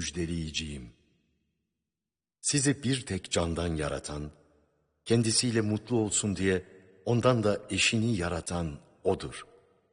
müjdeleyiciyim. Sizi bir tek candan yaratan, kendisiyle mutlu olsun diye ondan da eşini yaratan O'dur.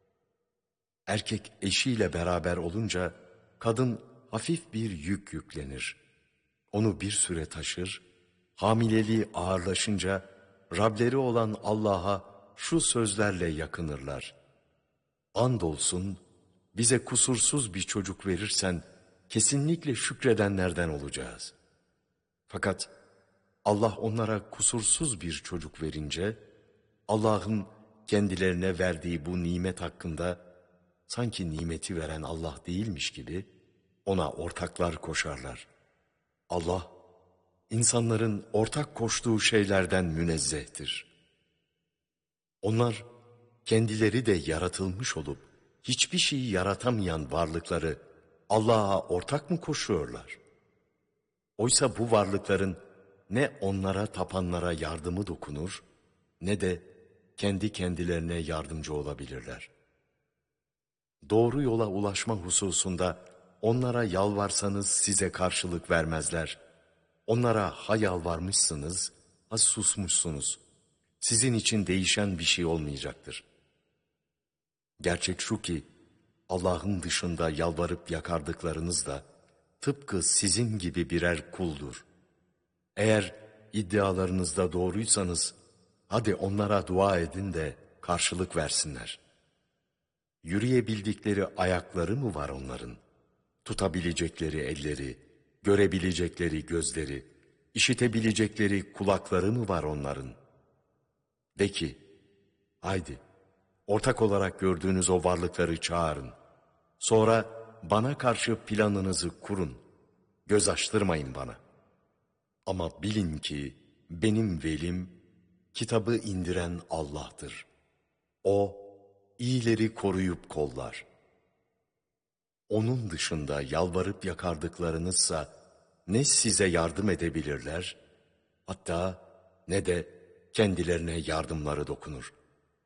Erkek eşiyle beraber olunca kadın hafif bir yük yüklenir. Onu bir süre taşır, hamileliği ağırlaşınca Rableri olan Allah'a şu sözlerle yakınırlar. Andolsun bize kusursuz bir çocuk verirsen kesinlikle şükredenlerden olacağız. Fakat Allah onlara kusursuz bir çocuk verince Allah'ın kendilerine verdiği bu nimet hakkında sanki nimeti veren Allah değilmiş gibi ona ortaklar koşarlar. Allah insanların ortak koştuğu şeylerden münezzehtir. Onlar kendileri de yaratılmış olup hiçbir şeyi yaratamayan varlıkları Allah'a ortak mı koşuyorlar? Oysa bu varlıkların ne onlara tapanlara yardımı dokunur, ne de kendi kendilerine yardımcı olabilirler. Doğru yola ulaşma hususunda onlara yalvarsanız size karşılık vermezler. Onlara ha yalvarmışsınız, ha susmuşsunuz. Sizin için değişen bir şey olmayacaktır. Gerçek şu ki, Allah'ın dışında yalvarıp yakardıklarınız da tıpkı sizin gibi birer kuldur. Eğer iddialarınızda doğruysanız, hadi onlara dua edin de karşılık versinler. Yürüyebildikleri ayakları mı var onların? Tutabilecekleri elleri, görebilecekleri gözleri, işitebilecekleri kulakları mı var onların? De ki, haydi, ortak olarak gördüğünüz o varlıkları çağırın. Sonra bana karşı planınızı kurun. Göz açtırmayın bana. Ama bilin ki benim velim, kitabı indiren Allah'tır. O, iyileri koruyup kollar. Onun dışında yalvarıp yakardıklarınızsa ne size yardım edebilirler, hatta ne de kendilerine yardımları dokunur.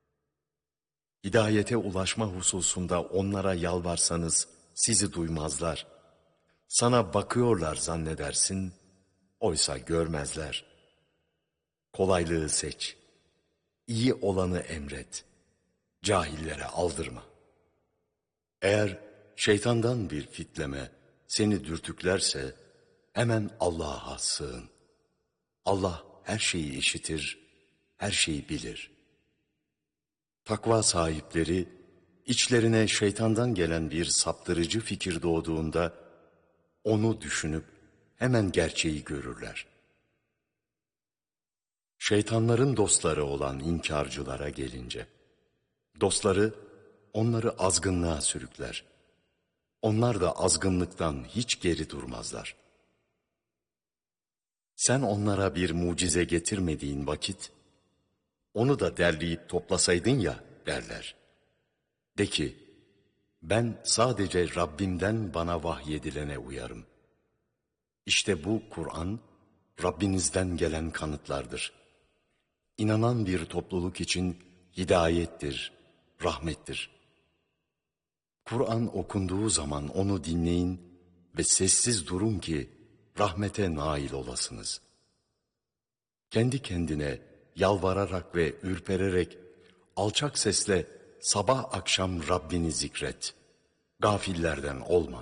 Hidayete ulaşma hususunda onlara yalvarsanız sizi duymazlar. Sana bakıyorlar zannedersin, oysa görmezler. Kolaylığı seç, iyi olanı emret, cahillere aldırma. Eğer şeytandan bir fitleme seni dürtüklerse hemen Allah'a sığın. Allah her şeyi işitir, her şeyi bilir. Takva sahipleri içlerine şeytandan gelen bir saptırıcı fikir doğduğunda onu düşünüp hemen gerçeği görürler. Şeytanların dostları olan inkarcılara gelince, dostları onları azgınlığa sürükler. Onlar da azgınlıktan hiç geri durmazlar. Sen onlara bir mucize getirmediğin vakit, onu da derleyip toplasaydın ya derler. De ki, ben sadece Rabbimden bana vahyedilene uyarım. İşte bu Kur'an, Rabbinizden gelen kanıtlardır. İnanan bir topluluk için hidayettir, rahmettir. Kur'an okunduğu zaman onu dinleyin ve sessiz durun ki rahmete nail olasınız. Kendi kendine yalvararak ve ürpererek alçak sesle sabah akşam Rabbini zikret. Gafillerden olma.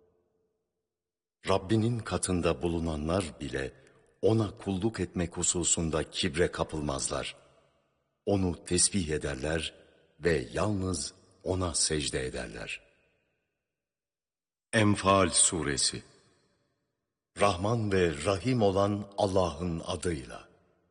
Rabbinin katında bulunanlar bile ona kulluk etmek hususunda kibre kapılmazlar. Onu tesbih ederler ve yalnız ona secde ederler. Enfal Suresi. Rahman ve Rahim olan Allah'ın adıyla.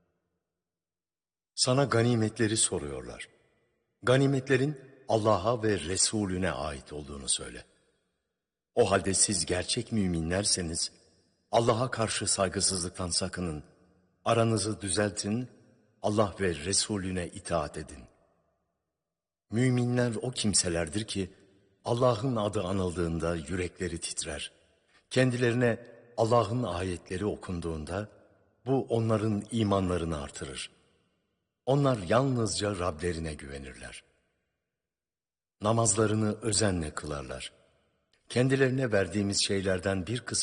Sana ganimetleri soruyorlar. Ganimetlerin Allah'a ve Resulüne ait olduğunu söyle. O halde siz gerçek müminlerseniz Allah'a karşı saygısızlıktan sakının. Aranızı düzeltin, Allah ve Resulüne itaat edin. Müminler o kimselerdir ki Allah'ın adı anıldığında yürekleri titrer. Kendilerine Allah'ın ayetleri okunduğunda bu onların imanlarını artırır. Onlar yalnızca Rablerine güvenirler. Namazlarını özenle kılarlar. Kendilerine verdiğimiz şeylerden bir kısmı